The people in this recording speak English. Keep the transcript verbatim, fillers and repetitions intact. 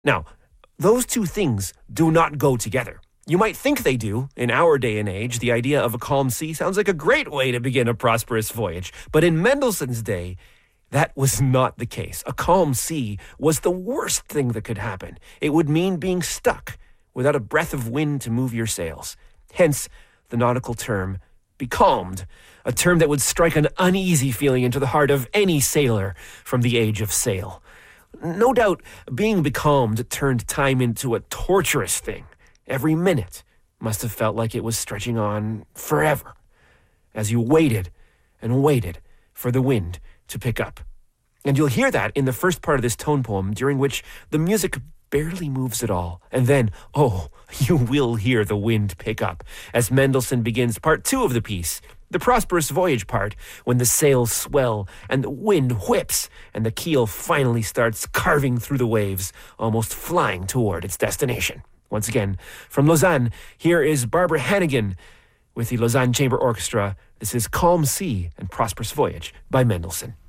Now, those two things do not go together. You might think they do. In our day and age, the idea of a calm sea sounds like a great way to begin a prosperous voyage. But in Mendelssohn's day, that was not the case. A calm sea was the worst thing that could happen. It would mean being stuck without a breath of wind to move your sails. Hence, the nautical term, becalmed, a term that would strike an uneasy feeling into the heart of any sailor from the age of sail. No doubt, being becalmed turned time into a torturous thing. Every minute must have felt like it was stretching on forever, as you waited and waited for the wind to pick up. And you'll hear that in the first part of this tone poem, during which the music barely moves at all. And then, oh, you will hear the wind pick up, as Mendelssohn begins part two of the piece, the prosperous voyage part, when the sails swell and the wind whips and the keel finally starts carving through the waves, almost flying toward its destination. Once again, from Lausanne, here is Barbara Hannigan with the Lausanne Chamber Orchestra. This is Calm Sea and Prosperous Voyage by Mendelssohn.